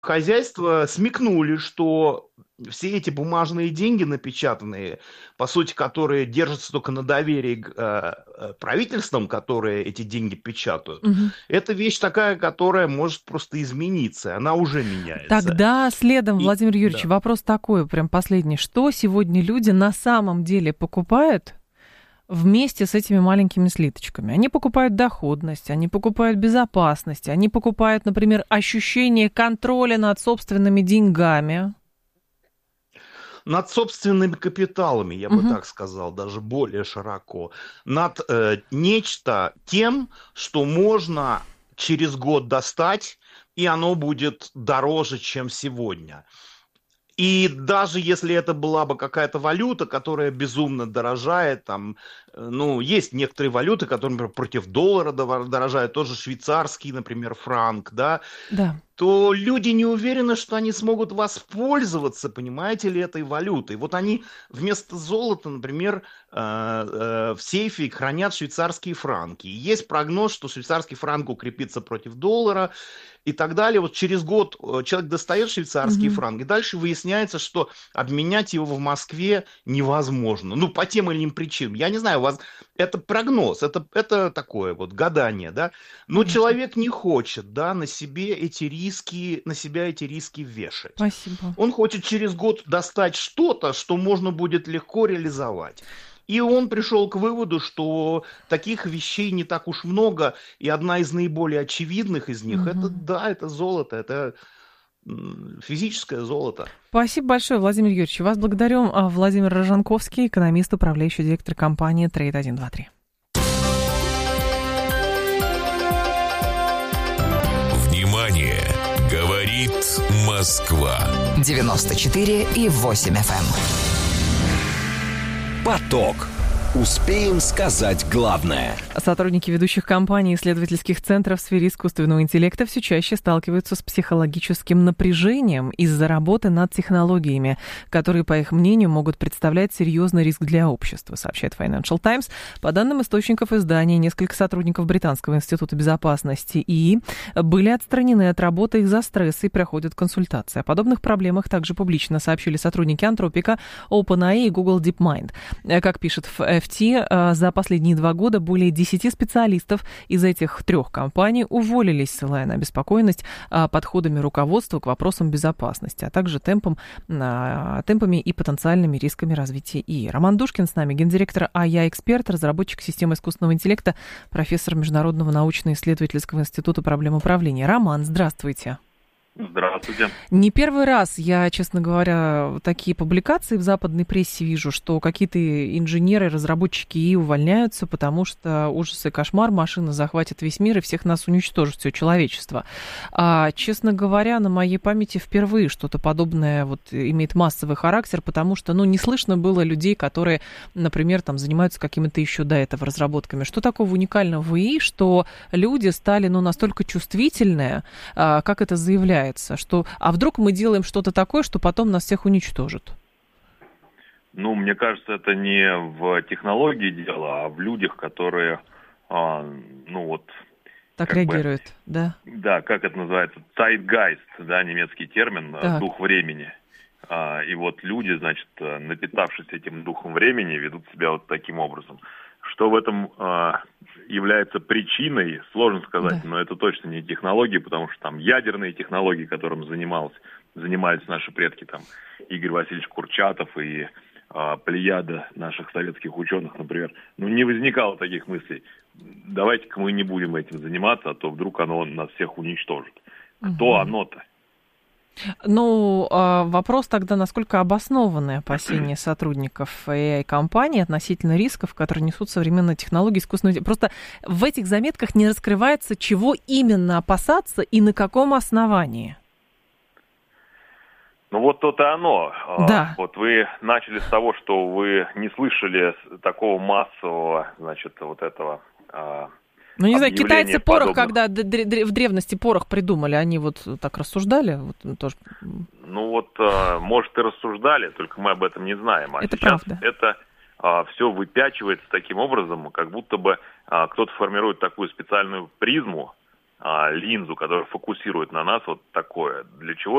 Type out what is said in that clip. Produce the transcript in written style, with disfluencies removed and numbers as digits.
хозяйства смекнули, что все эти бумажные деньги напечатанные, по сути, которые держатся только на доверии правительствам, которые эти деньги печатают, Мгм. это вещь такая, которая может просто измениться, она уже меняется. Тогда следом, И Владимир Юрьевич, да. вопрос такой, прям последний. Что сегодня люди на самом деле покупают вместе с этими маленькими слиточками? Они покупают доходность, они покупают безопасность, они покупают, например, ощущение контроля над собственными деньгами. Над собственными капиталами, я бы Мгм. так сказал, даже более широко. Над нечто тем, что можно через год достать, и оно будет дороже, чем сегодня. И даже если это была бы какая-то валюта, которая безумно дорожает, там, ну, есть некоторые валюты, которые, например, против доллара дорожают, тоже швейцарский, например, франк, да, Да. то люди не уверены, что они смогут воспользоваться, понимаете ли, этой валютой. Вот они вместо золота, например, в сейфе хранят швейцарские франки. И есть прогноз, что швейцарский франк укрепится против доллара и так далее. Вот через год человек достает швейцарский Мгм. франк, и дальше выясняется, что обменять его в Москве невозможно. Ну, по тем или иным причинам. Я не знаю, у вас это прогноз, это такое вот гадание, да. Но Понятно. человек не хочет, да, на себя эти риски вешать. Спасибо. Он хочет через год достать что-то, что можно будет легко реализовать. И он пришел к выводу, что таких вещей не так уж много, и одна из наиболее очевидных из них, это, Мгм. да, это золото, это физическое золото. Спасибо большое, Владимир Юрьевич. Вас благодарю. Владимир Рожанковский, экономист, управляющий директор компании Trade 123. Внимание! Говорит Москва. 94,8 FM. Поток. Успеем сказать главное. Сотрудники ведущих компаний и исследовательских центров в сфере искусственного интеллекта все чаще сталкиваются с психологическим напряжением из-за работы над технологиями, которые, по их мнению, могут представлять серьезный риск для общества, сообщает Financial Times. По данным источников издания, несколько сотрудников Британского института безопасности ИИ были отстранены от работы из-за стресса и проходят консультации. О подобных проблемах также публично сообщили сотрудники Антропика, OpenAI и Google DeepMind. Как пишет FT, за последние 2 года более 10 специалистов из этих 3 компаний уволились, ссылая на обеспокоенность подходами руководства к вопросам безопасности, а также темпами и потенциальными рисками развития ИИ. Роман Душкин с нами, гендиректор АЯ-эксперт, разработчик системы искусственного интеллекта, профессор Международного научно-исследовательского института проблем управления. Роман, здравствуйте. Здравствуйте. Не первый раз я, честно говоря, такие публикации в западной прессе вижу, что какие-то инженеры, разработчики ИИ увольняются, потому что ужас и кошмар, машина захватит весь мир и всех нас уничтожит, все человечество. Честно говоря, на моей памяти впервые что-то подобное вот имеет массовый характер, потому что, не слышно было людей, которые, например, там занимаются какими-то еще до этого разработками. Что такого уникального в ИИ, что люди стали, настолько чувствительные, как это заявляется, что вдруг мы делаем что-то такое, что потом нас всех уничтожит? Мне кажется, это не в технологии дело, а в людях, которые, Так реагируют, да? Да, как это называется? Zeitgeist, да, немецкий термин, Так. дух времени. И вот люди, значит, напитавшись этим духом времени, ведут себя вот таким образом. Что в этом является причиной, сложно сказать, Да. но это точно не технологии, потому что там ядерные технологии, которым занимались наши предки, там Игорь Васильевич Курчатов и плеяда наших советских ученых, например, не возникало таких мыслей. Давайте-ка мы не будем этим заниматься, а то вдруг оно нас всех уничтожит. Кто оно-то? Вопрос тогда, насколько обоснованы опасения сотрудников AI-компаний относительно рисков, которые несут современные технологии искусственного интеллекта. Просто в этих заметках не раскрывается, чего именно опасаться и на каком основании. Вот то-то оно. Да. Вот вы начали с того, что вы не слышали такого массового, значит, вот этого... не знаю, китайцы порох, подобных. когда в древности порох придумали, они вот так рассуждали? Тоже... Может, и рассуждали, только мы об этом не знаем. А это сейчас правда. это все выпячивается таким образом, как будто бы кто-то формирует такую специальную призму, линзу, которая фокусирует на нас вот такое. Для чего